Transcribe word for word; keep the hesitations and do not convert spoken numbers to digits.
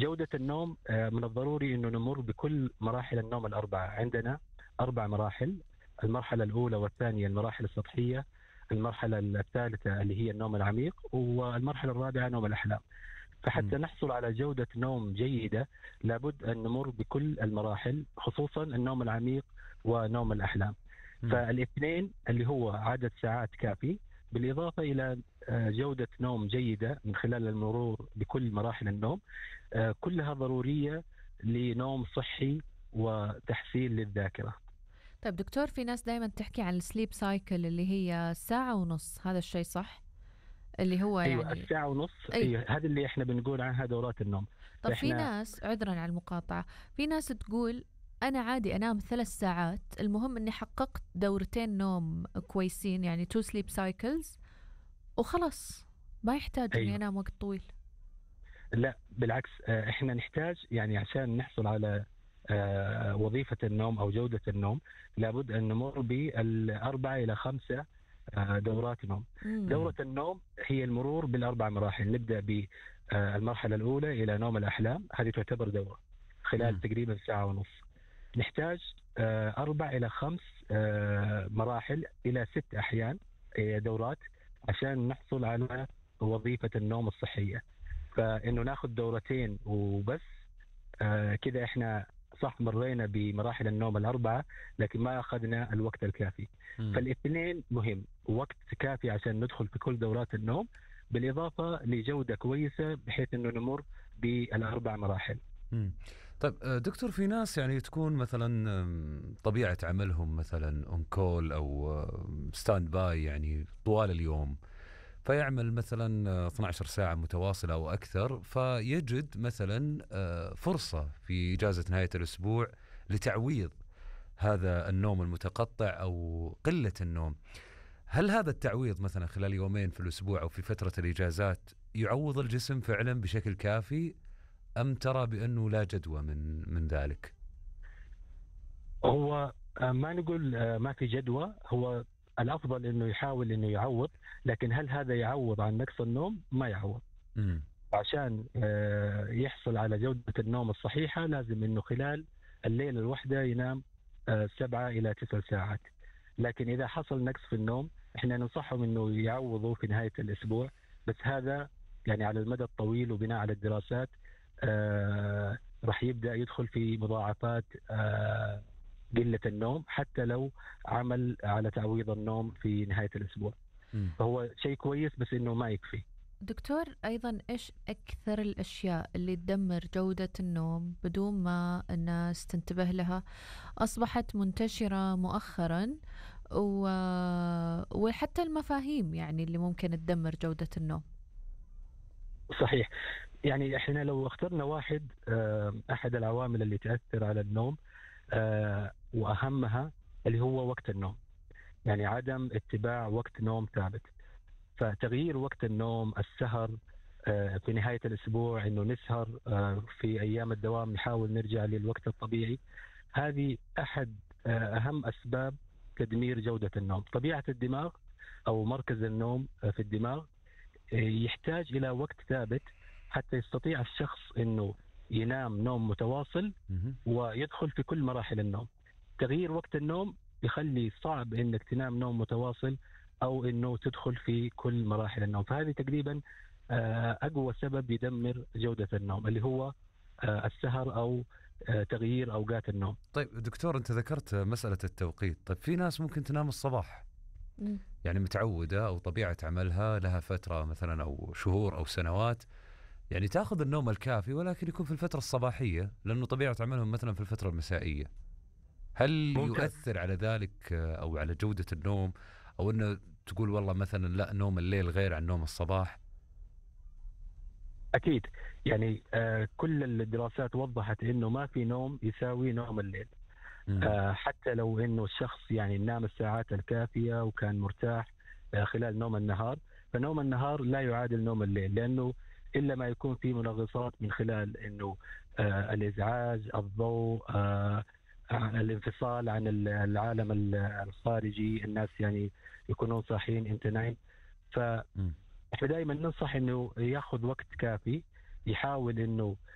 جودة النوم من الضروري أنه نمر بكل مراحل النوم الأربعة. عندنا أربع مراحل: المرحلة الأولى والثانية المراحل السطحية، المرحلة الثالثة اللي هي النوم العميق، والمرحلة الرابعة نوم الأحلام. فحتى نحصل على جودة نوم جيدة لابد أن نمر بكل المراحل، خصوصا النوم العميق ونوم الأحلام. فالاثنين اللي هو عدد ساعات كافي بالإضافة إلى جودة نوم جيدة من خلال المرور بكل مراحل النوم، كلها ضرورية لنوم صحي وتحسين للذاكرة. طيب دكتور، في ناس دايما تحكي عن السليب سايكل اللي هي ساعة ونص، هذا الشيء صح؟ اللي هو أيوة يعني الساعة ونص، أي. أيوة هذا اللي إحنا بنقول عنها دورات النوم. طب في ناس، عذرا على المقاطعة، في ناس تقول أنا عادي أنام ثلاث ساعات، المهم أني حققت دورتين نوم كويسين، يعني تو سليب سايكلز، وخلاص ما يحتاج أني أيوة. أنام وقت طويل. لا بالعكس، إحنا نحتاج يعني عشان نحصل على وظيفة النوم أو جودة النوم لابد أن نمر بالأربعة إلى خمسة دورات نوم. مم. دورة النوم هي المرور بالأربع مراحل. نبدأ بالمرحلة الأولى إلى نوم الأحلام، هذه تعتبر دورة خلال مم. تقريبا ساعة ونص. نحتاج أربع إلى خمس مراحل إلى ست أحيان دورات عشان نحصل على وظيفة النوم الصحية. فإنه ناخذ دورتين وبس كده إحنا صح مرينا بمراحل النوم الأربعة لكن ما أخذنا الوقت الكافي. مم. فالاثنين مهم، وقت كافي عشان ندخل في كل دورات النوم بالإضافة لجودة كويسة بحيث أنه نمر بالأربع مراحل. مم. طيب دكتور، في ناس يعني تكون مثلا طبيعة عملهم مثلا اون كول أو ستاند باي يعني طوال اليوم، فيعمل مثلا اثنتي عشرة ساعة متواصلة أو أكثر، فيجد مثلا فرصة في إجازة نهاية الأسبوع لتعويض هذا النوم المتقطع أو قلة النوم. هل هذا التعويض مثلا خلال يومين في الأسبوع أو في فترة الإجازات يعوض الجسم فعلا بشكل كافي، أم ترى بأنه لا جدوى من من ذلك؟ هو ما نقول ما في جدوى، هو الأفضل أنه يحاول أنه يعوض، لكن هل هذا يعوض عن نقص النوم؟ ما يعوض. م. عشان يحصل على جودة النوم الصحيحة لازم أنه خلال الليلة الواحدة ينام سبعة إلى تسع ساعات. لكن إذا حصل نقص في النوم إحنا ننصحهم أنه يعوضوا في نهاية الأسبوع، بس هذا يعني على المدى الطويل وبناء على الدراسات آه راح يبدأ يدخل في مضاعفات آه قلة النوم حتى لو عمل على تعويض النوم في نهاية الأسبوع. م. فهو شيء كويس بس إنه ما يكفي. دكتور، أيضا إيش أكثر الأشياء اللي تدمر جودة النوم بدون ما الناس تنتبه لها أصبحت منتشرة مؤخرا، و... وحتى المفاهيم يعني اللي ممكن تدمر جودة النوم؟ صحيح، يعني احنا لو اخترنا واحد أحد العوامل اللي تأثر على النوم وأهمها اللي هو وقت النوم، يعني عدم اتباع وقت نوم ثابت. فتغيير وقت النوم، السهر في نهاية الأسبوع إنه نسهر، في أيام الدوام نحاول نرجع للوقت الطبيعي، هذه أحد أهم أسباب تدمير جودة النوم. طبيعة الدماغ أو مركز النوم في الدماغ يحتاج إلى وقت ثابت حتى يستطيع الشخص إنه ينام نوم متواصل ويدخل في كل مراحل النوم. تغيير وقت النوم يخلي صعب إنك تنام نوم متواصل أو إنه تدخل في كل مراحل النوم. فهذه تقريبا أقوى سبب يدمر جودة النوم اللي هو السهر أو تغيير أوقات النوم. طيب دكتور، أنت ذكرت مسألة التوقيت. طيب في ناس ممكن تنام الصباح، م. يعني متعودة أو طبيعة عملها لها فترة مثلا أو شهور أو سنوات يعني تأخذ النوم الكافي، ولكن يكون في الفترة الصباحية لأنه طبيعة عملهم مثلا في الفترة المسائية. هل ممكن يؤثر على ذلك أو على جودة النوم، أو أنه تقول والله مثلا لا نوم الليل غير عن نوم الصباح؟ أكيد، يعني آه كل الدراسات وضحت إنه ما في نوم يساوي نوم الليل. آه حتى لو إنه الشخص يعني نام الساعات الكافية وكان مرتاح آه خلال نوم النهار، فنوم النهار لا يعادل نوم الليل، لأنه إلا ما يكون في منغصات من خلال إنه آه الإزعاج، الضوء، آه الانفصال عن العالم الخارجي، الناس يعني يكونون صاحيين انت نايم. ف احنا دائما ننصح انه ياخذ وقت كافي، يحاول انه